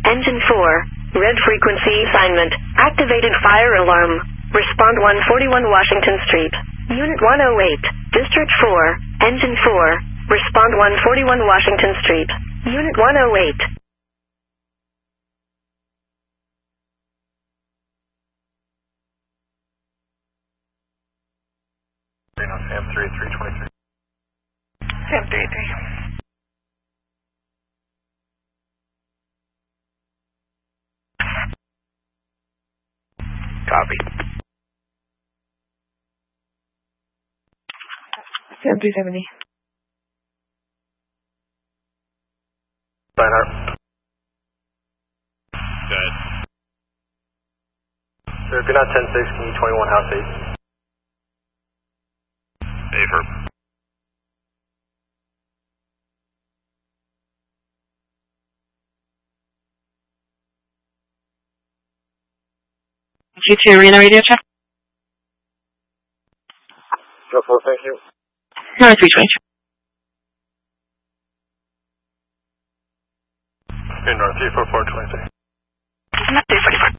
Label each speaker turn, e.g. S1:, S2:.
S1: Engine 4, red frequency assignment, activated fire alarm. Respond 141 Washington Street. Unit 108, District 4, Engine 4, respond 141 Washington Street. Unit 108.
S2: Sam 323.
S3: Sam 33.
S2: Copy.
S3: Sam 370.
S2: Reinhardt.
S4: Good.
S2: Sir, if you're not 10-6, can you 21 House 8?
S4: Safer.
S5: Q2 arena radio check.
S2: Go for it, thank you.
S5: No, 320.
S2: In North 34423.
S3: Not 344.